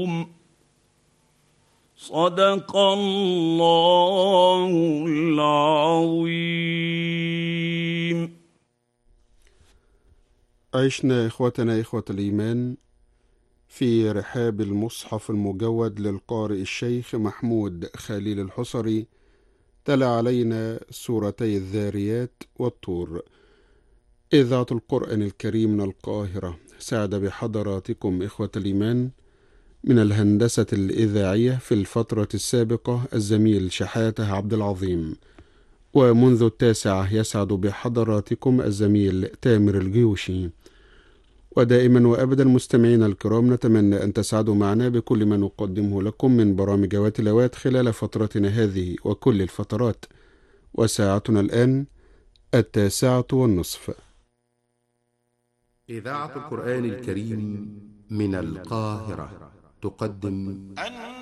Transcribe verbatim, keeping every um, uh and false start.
صدق الله العظيم. عشنا إخوتنا إخوة الإيمان في رحاب المصحف المجود للقارئ الشيخ محمود خليل الحصري، تلا علينا سورتي الذاريات والطور. إذاعة القرآن الكريم من القاهرة سعد بحضراتكم إخوة الإيمان. من الهندسة الإذاعية في الفترة السابقة الزميل شحاته عبد العظيم، ومنذ التاسعة يسعد بحضراتكم الزميل تامر الجيوشي. ودائما وأبدا مستمعين الكرام، نتمنى أن تسعدوا معنا بكل ما نقدمه لكم من برامج وتلاوات خلال فترتنا هذه وكل الفترات. وساعتنا الآن التاسعة والنصف. إذاعة القرآن الكريم من القاهرة تقدم